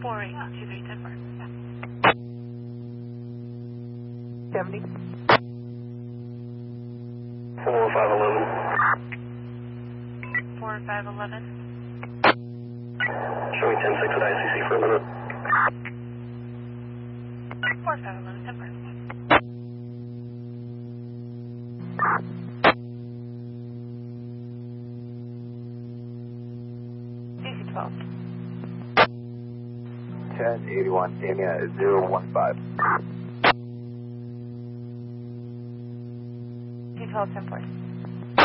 4823 70. 4511. 4511. Showing 10-6 at ICC for a minute. 4511 Temper. DC 12. 1081, Tanya 015. D12 10 4.